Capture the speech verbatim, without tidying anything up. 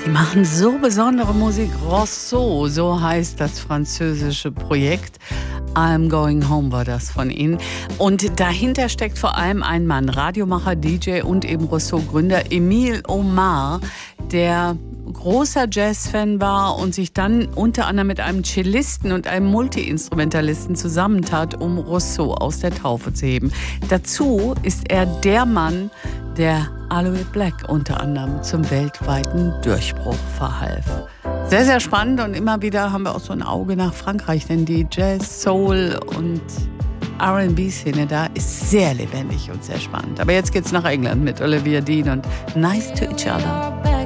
Die machen so besondere Musik. Rosso, so heißt das französische Projekt. I'm Going Home war das von ihnen. Und dahinter steckt vor allem ein Mann, Radiomacher, D J und eben Rosso-Gründer Emile Omar, der großer Jazzfan war und sich dann unter anderem mit einem Cellisten und einem Multi-Instrumentalisten zusammentat, um Rosso aus der Taufe zu heben. Dazu ist er der Mann, der Aloe Blacc unter anderem zum weltweiten Durchbruch verhalf. Sehr, sehr spannend und immer wieder haben wir auch so ein Auge nach Frankreich, denn die Jazz, Soul und R and B-Szene da ist sehr lebendig und sehr spannend. Aber jetzt geht's nach England mit Olivia Dean und Nice to Each Other.